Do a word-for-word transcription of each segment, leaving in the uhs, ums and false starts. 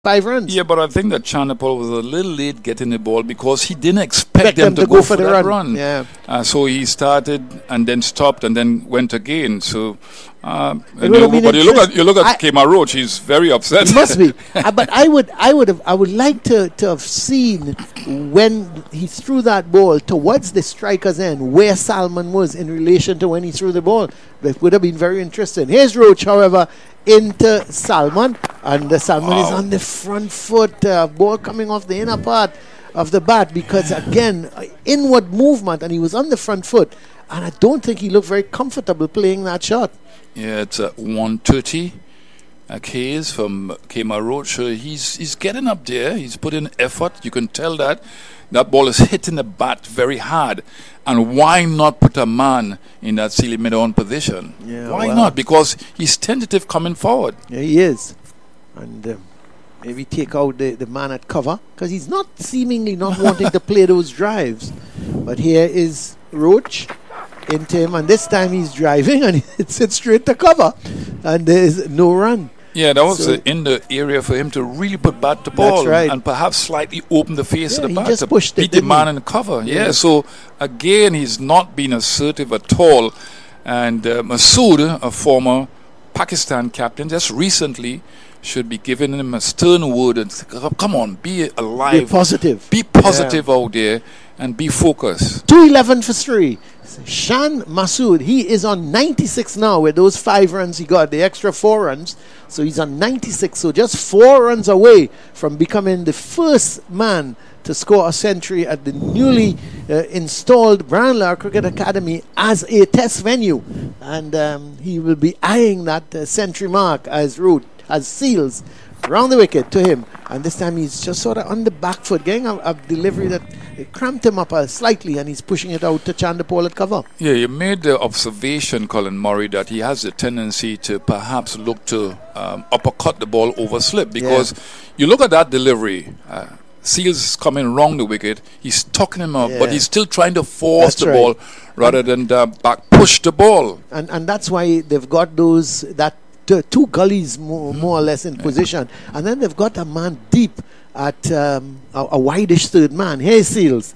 five runs. Yeah, but I think that Chanderpaul was a little late getting the ball because he didn't expect, Expect them, them to, to go, go for, for the that run. run. Yeah. Uh, so he started and then stopped and then went again. So, uh, It and would you, have been but you look at interest- you look at I- Kemar Roach. He's very upset. It must be. Uh, but I would, I would have, I would like to, to have seen when he threw that ball towards the striker's end, where Salmon was in relation to when he threw the ball. That would have been very interesting. Here's Roach, however, into Salmon, and the Salmon Wow. is on the front foot. Uh, ball coming off the inner part of the bat because again, uh, inward movement, and he was on the front foot. And I don't think he looked very comfortable playing that shot. Yeah, it's uh, one thirty. A case from Kemar Roach. So he's he's getting up there. He's putting effort. You can tell that that ball is hitting the bat very hard. And why not put a man in that silly mid-on position? Yeah, why well. not? Because he's tentative coming forward. Yeah, he is. And um, maybe take out the, the man at cover because he's not seemingly not wanting to play those drives. But here is Roach into him, and this time he's driving and it sits straight to cover, and there is no run. Yeah, that was So- uh, in the area for him to really put bat the ball That's right. and perhaps slightly open the face Yeah, of he the bat just to pushed it, beat the didn't man he? in the cover. Yeah. Yeah. So again, he's not been assertive at all. And uh, Masood, a former Pakistan captain, just recently should be giving him a stern word and say, come on, be alive, Be positive. be positive out there, and be focused. two eleven for three. Shan Masood, he is on ninety-six now with those five runs he got, the extra four runs. So he's on ninety-six, so just four runs away from becoming the first man to score a century at the newly uh, installed Brian Lara Cricket Academy as a test venue. And um, he will be eyeing that uh, century mark as Root, as Seals round the wicket to him. And this time he's just sort of on the back foot, getting a, a delivery that it cramped him up uh, slightly, and he's pushing it out to Chanderpaul at cover. Yeah, you made the observation, Colin Murray, that he has a tendency to perhaps look to um, uppercut the ball over slip because you look at that delivery. Uh, Seals is coming wrong the wicket. He's tucking him up, Yeah. but he's still trying to force That's the right. ball rather than uh, back push the ball. And and that's why they've got those that t- two gullies more, more or less in position, and then they've got a man deep at um, a, a wideish third man. Here's Seals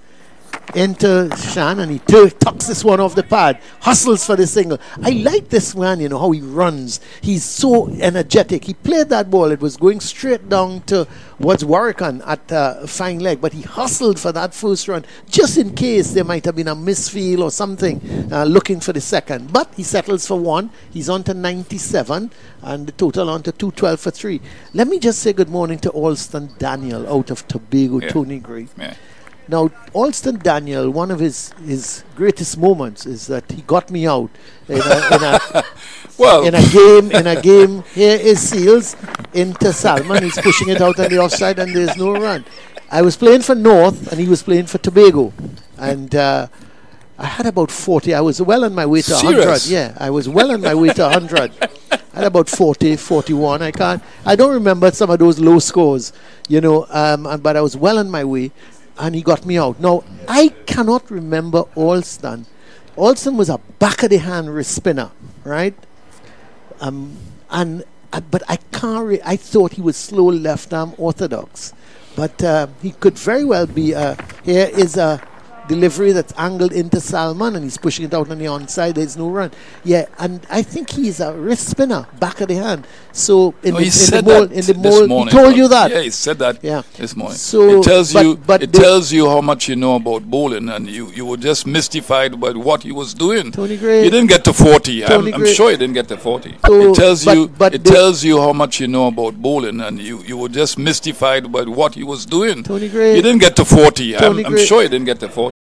into Shan, and he t- tucks this one off the pad, hustles for the single. I like this man, you know, how he runs. He's so energetic. He played that ball. It was going straight down to what's Warrican at uh, fine leg, but he hustled for that first run just in case there might have been a misfield or something, uh, looking for the second. But he settles for one. He's on to ninety-seven, and the total on to two twelve for three. Let me just say good morning to Alston Daniel out of Tobago, Yeah. Tony Gray. Yeah. Now, Alston Daniel, one of his, his greatest moments is that he got me out in a, in a, Well, in a game. In a game, here is Seals into Salmon. He's pushing it out on the offside, and there's no run. I was playing for North, and he was playing for Tobago, and uh, I had about forty. I was well on my way to one hundred. Serious? Yeah, I was well on my way to one hundred. I had about forty, forty-one. I can't. I don't remember some of those low scores, you know. Um, and- but I was well on my way. And he got me out. Now, I cannot remember Alston. Alston was a back of the hand wrist spinner, right? Um, and uh, but I can't. Re- I thought he was slow left arm orthodox, but uh, he could very well be. Uh, here is a delivery that's angled into Salmon, and he's pushing it out on the onside. There's no run. Yeah, and I think he's a wrist spinner, back of the hand. So in no, the, he in said the mold, that in the this mold, he morning. told you that. Yeah, he said that Yeah. this morning. So, it tells but- you but it the- tells you how much you know about bowling, and you, you were just mystified by what he was doing. Tony Gray- You didn't get to forty. Tony I'm, I'm Gray- sure you didn't get to forty. So, it tells but- you but it the- tells you how much you know about bowling, and you, you were just mystified by what he was doing. Tony Gray- You didn't get to forty. Tony I'm, I'm Gray- sure you didn't get to forty.